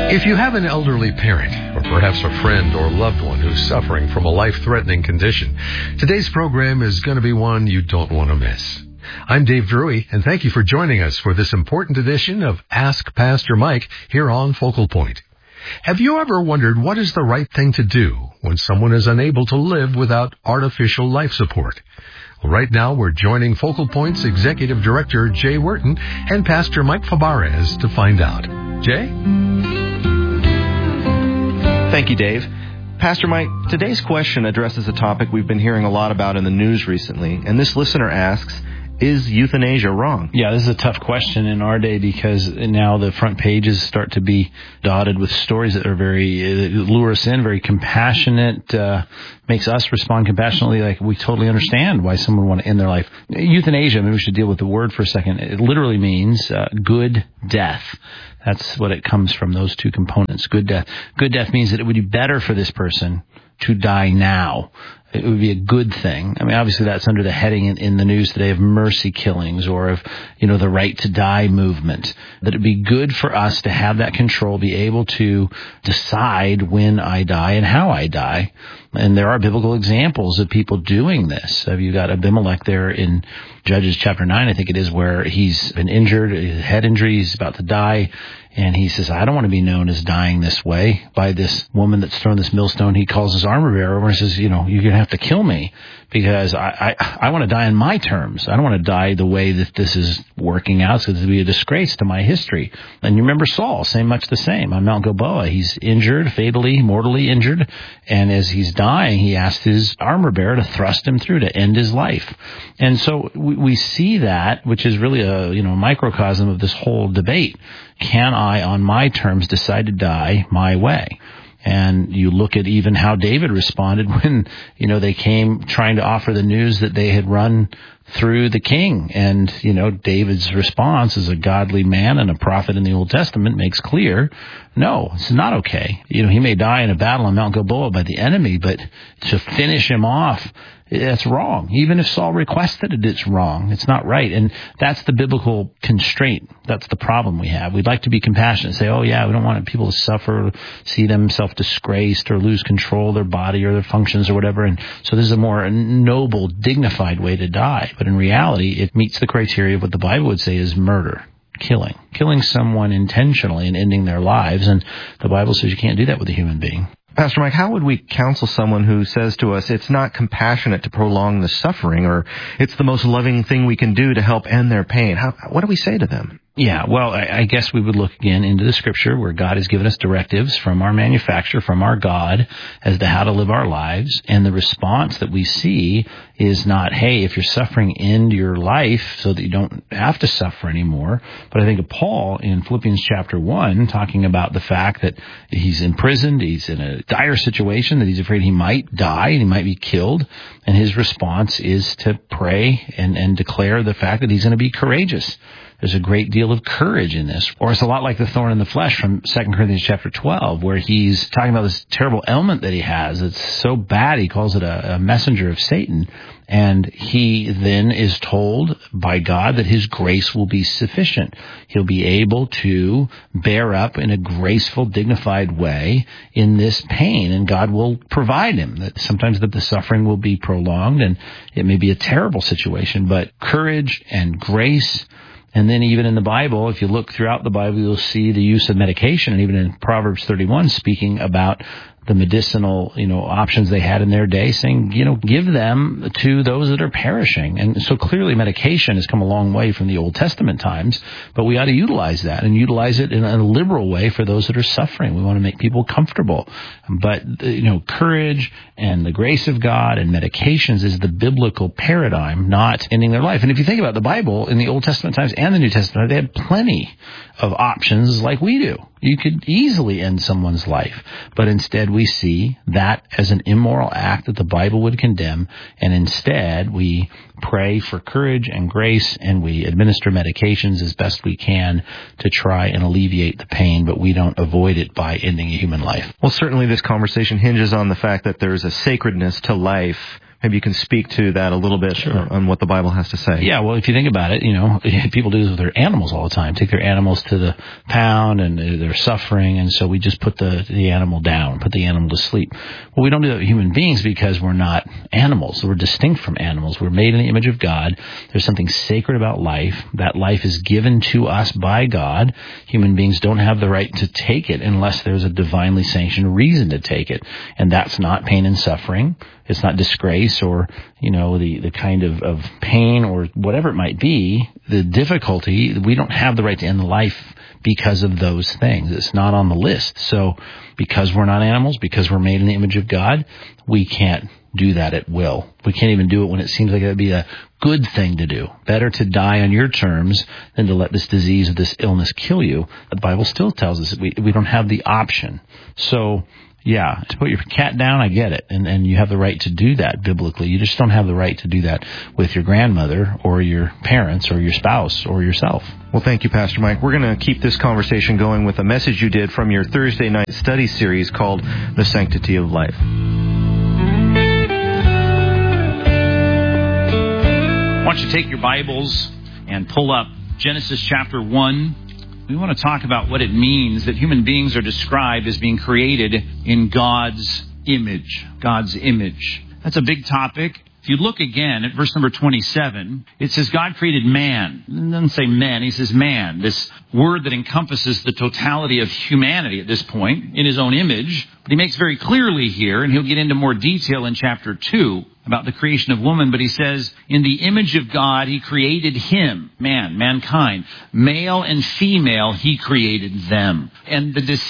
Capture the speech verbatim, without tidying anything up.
If you have an elderly parent, or perhaps a friend or loved one who's suffering from a life-threatening condition, today's program is going to be one you don't want to miss. I'm Dave Drury, and thank you for joining us for this important edition of Ask Pastor Mike here on Focal Point. Have you ever wondered what is the right thing to do when someone is unable to live without artificial life support? Well, right now we're joining Focal Point's Executive Director Jay Wharton and Pastor Mike Fabarez to find out. Jay? Thank you, Dave. Pastor Mike, today's question addresses a topic we've been hearing a lot about in the news recently, and this listener asks, is euthanasia wrong? Yeah, this is a tough question in our day because now the front pages start to be dotted with stories that are very, uh, lure us in, very compassionate, uh, makes us respond compassionately, like we totally understand why someone would want to end their life. Euthanasia, maybe we should deal with the word for a second. It literally means uh, good death. That's what it comes from, those two components, good death. Good death means that it would be better for this person to die now. It would be a good thing. I mean, obviously that's under the heading in, in the news today of mercy killings or of, you know, the right to die movement. That it'd be good for us to have that control, be able to decide when I die and how I die. And there are biblical examples of people doing this. So you've got Abimelech there in Judges chapter nine, I think it is, where he's been injured, head injury, he's about to die. And he says, I don't want to be known as dying this way by this woman that's thrown this millstone. He calls his armor bearer over and says, you know, you're going to have to kill me because I, I, I want to die on my terms. I don't want to die the way that this is working out. So it's going to be a disgrace to my history. And you remember Saul, saying much the same on Mount Gilboa. He's injured, fatally, mortally injured. And as he's dying, he asked his armor bearer to thrust him through to end his life. And so we, we see that, which is really a, you know, microcosm of this whole debate. Can I, on my terms, decide to die my way? And you look at even how David responded when, you know, they came trying to offer the news that they had run through the king. And, you know, David's response as a godly man and a prophet in the Old Testament makes clear, no, it's not okay. You know, he may die in a battle on Mount Gilboa by the enemy, but to finish him off, that's wrong. Even if Saul requested it, it's wrong. It's not right. And that's the biblical constraint. That's the problem we have. We'd like to be compassionate, say, oh, yeah, we don't want people to suffer, see them self-disgraced or lose control of their body or their functions or whatever. And so this is a more noble, dignified way to die. But in reality, it meets the criteria of what the Bible would say is murder. Killing. Killing someone intentionally and ending their lives. And the Bible says you can't do that with a human being. Pastor Mike, how would we counsel someone who says to us it's not compassionate to prolong the suffering, or it's the most loving thing we can do to help end their pain? How, what do we say to them? Yeah, well, I, I guess we would look again into the Scripture where God has given us directives from our manufacturer, from our God, as to how to live our lives. And the response that we see is not, hey, if you're suffering, end your life so that you don't have to suffer anymore. But I think of Paul in Philippians chapter one talking about the fact that he's imprisoned, he's in a dire situation, that he's afraid he might die and he might be killed. And his response is to pray and, and declare the fact that he's going to be courageous. There's a great deal of courage in this. Or it's a lot like the thorn in the flesh from Second Corinthians chapter twelve, where he's talking about this terrible ailment that he has. It's so bad, he calls it a, a messenger of Satan. And he then is told by God that his grace will be sufficient. He'll be able to bear up in a graceful, dignified way in this pain, and God will provide him. That sometimes that the suffering will be prolonged, and it may be a terrible situation, but courage and grace. And then even in the Bible, if you look throughout the Bible, you'll see the use of medication. And even in Proverbs thirty-one, speaking about the medicinal, you know, options they had in their day, saying, you know, give them to those that are perishing. And so clearly medication has come a long way from the Old Testament times, but we ought to utilize that and utilize it in a liberal way for those that are suffering. We want to make people comfortable. But, you know, courage and the grace of God and medications is the biblical paradigm, not ending their life. And if you think about the Bible in the Old Testament times and the New Testament, they had plenty of options like we do. You could easily end someone's life, but instead we see that as an immoral act that the Bible would condemn, and instead we pray for courage and grace, and we administer medications as best we can to try and alleviate the pain, but we don't avoid it by ending a human life. Well, certainly this conversation hinges on the fact that there's a sacredness to life Maybe you can speak to that a little bit Sure. on what the Bible has to say. Yeah, well, if you think about it, you know, people do this with their animals all the time. Take their animals to the pound, and they're suffering, and so we just put the, the animal down, put the animal to sleep. Well, we don't do that with human beings because we're not animals. We're distinct from animals. We're made in the image of God. There's something sacred about life. That life is given to us by God. Human beings don't have the right to take it unless there's a divinely sanctioned reason to take it. And that's not pain and suffering. It's not disgrace or, you know, the, the kind of, of pain or whatever it might be, the difficulty. We don't have the right to end life because of those things. It's not on the list. So because we're not animals, because we're made in the image of God, we can't do that at will. We can't even do it when it seems like it would be a good thing to do. Better to die on your terms than to let this disease or this illness kill you. The Bible still tells us that we, we don't have the option. So, yeah, to put your cat down, I get it. And, and you have the right to do that biblically. You just don't have the right to do that with your grandmother or your parents or your spouse or yourself. Well, thank you, Pastor Mike. We're going to keep this conversation going with a message you did from your Thursday night study series called The Sanctity of Life. I want you to take your Bibles and pull up Genesis chapter one. We want to talk about what it means that human beings are described as being created in God's image. God's image. That's a big topic. If you look again at verse number twenty-seven, it says God created man. It doesn't say men, he says man. This word that encompasses the totality of humanity at this point in his own image. But he makes very clearly here, and he'll get into more detail in chapter two, about the creation of woman, but he says, in the image of God, he created him, man, mankind. Male and female, he created them. And the